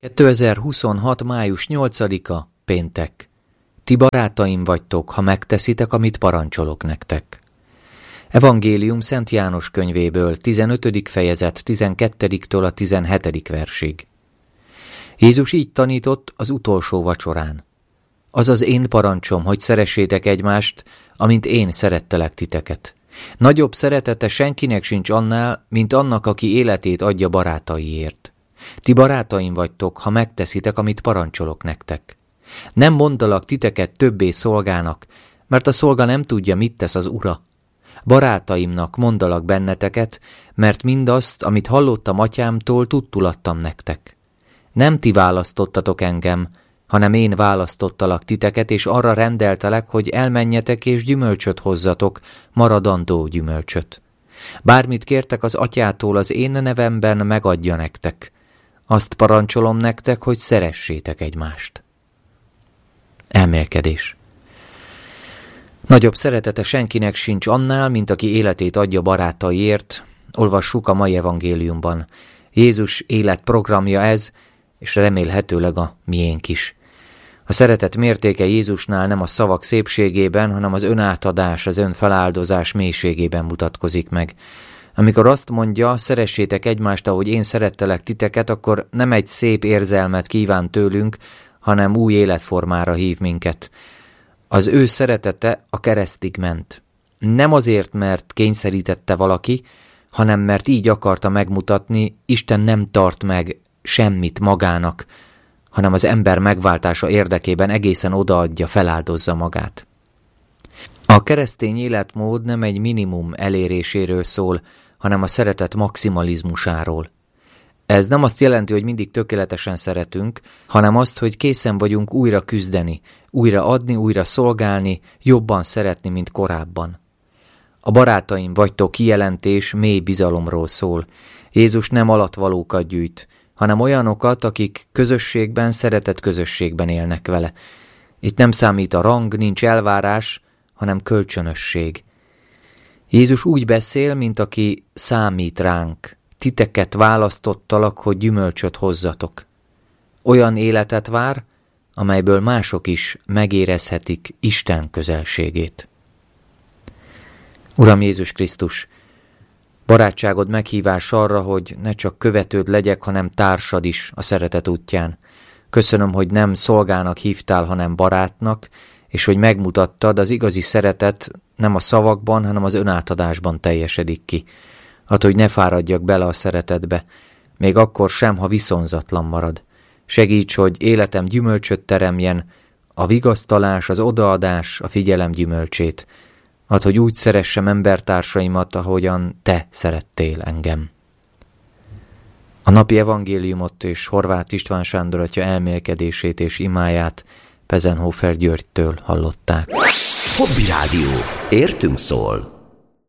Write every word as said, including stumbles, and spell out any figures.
kétezer-huszonhat. május nyolcadika, péntek. Ti barátaim vagytok, ha megteszitek, amit parancsolok nektek. Evangélium Szent János könyvéből, tizenötödik fejezet, tizenkettediktől a tizenhetedik versig. Jézus így tanított az utolsó vacsorán. Az az én parancsom, hogy szeressétek egymást, amint én szerettelek titeket. Nagyobb szeretete senkinek sincs annál, mint annak, aki életét adja barátaiért. Ti barátaim vagytok, ha megteszitek, amit parancsolok nektek. Nem mondalak titeket többé szolgának, mert a szolga nem tudja, mit tesz az ura. Barátaimnak mondalak benneteket, mert mindazt, amit hallottam atyámtól, tudtul adtam nektek. Nem ti választottatok engem, hanem én választottalak titeket, és arra rendeltelek, hogy elmenjetek és gyümölcsöt hozzatok, maradandó gyümölcsöt. Bármit kértek az atyától az én nevemben, megadja nektek. Azt parancsolom nektek, hogy szeressétek egymást. Elmélkedés. Nagyobb szeretete senkinek sincs annál, mint aki életét adja barátaiért. Olvassuk a mai evangéliumban. Jézus életprogramja ez, és remélhetőleg a miénk is. A szeretet mértéke Jézusnál nem a szavak szépségében, hanem az önátadás, az önfeláldozás mélységében mutatkozik meg. Amikor azt mondja, szeressétek egymást, ahogy én szerettelek titeket, akkor nem egy szép érzelmet kíván tőlünk, hanem új életformára hív minket. Az ő szeretete a keresztig ment. Nem azért, mert kényszerítette valaki, hanem mert így akarta megmutatni, Isten nem tart meg semmit magának, hanem az ember megváltása érdekében egészen odaadja, feláldozza magát. A keresztény életmód nem egy minimum eléréséről szól, hanem a szeretet maximalizmusáról. Ez nem azt jelenti, hogy mindig tökéletesen szeretünk, hanem azt, hogy készen vagyunk újra küzdeni, újra adni, újra szolgálni, jobban szeretni, mint korábban. A barátaim vagytok kijelentés mély bizalomról szól. Jézus nem alatvalókat gyűjt, hanem olyanokat, akik közösségben, szeretett közösségben élnek vele. Itt nem számít a rang, nincs elvárás, hanem kölcsönösség. Jézus úgy beszél, mint aki számít ránk. Titeket választottalak, hogy gyümölcsöt hozzatok. Olyan életet vár, amelyből mások is megérezhetik Isten közelségét. Uram Jézus Krisztus, barátságod meghívás arra, hogy ne csak követőd legyek, hanem társad is a szeretet útján. Köszönöm, hogy nem szolgának hívtál, hanem barátnak, és hogy megmutattad, az igazi szeretet nem a szavakban, hanem az önátadásban teljesedik ki. Add, hogy ne fáradjak bele a szeretetbe, még akkor sem, ha viszonzatlan marad. Segíts, hogy életem gyümölcsöt teremjen, a vigasztalás, az odaadás, a figyelem gyümölcsét. Add, hogy úgy szeressem embertársaimat, ahogyan te szerettél engem. A napi evangéliumot és Horváth István Sándor atya elmélkedését és imáját Pezenhofer Györgytől hallották. Hobby Rádió. Értünk szól.